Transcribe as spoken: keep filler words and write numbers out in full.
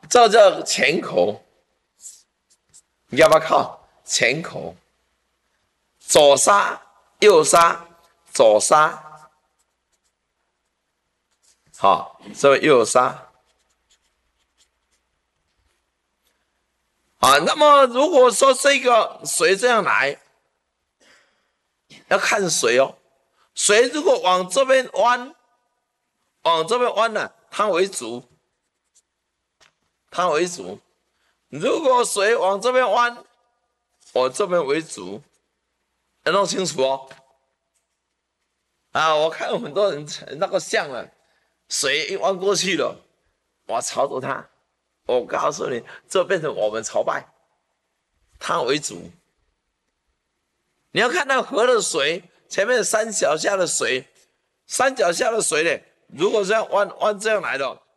这叫前口，你要不要靠前口？左杀右杀，左杀，好，这位右杀。啊，那么如果说这个水这样来，要看水哦。水如果往这边弯，往这边弯了，它为主，它为主。如果水往这边弯，我这边为主，要弄清楚哦。啊，我看很多人那个像了，水一弯过去了，我朝着它。我告诉你，这变成我们朝拜，他为主。你要看到河的水，前面山脚下的水，山脚下的水呢，如果这样弯弯这样来的，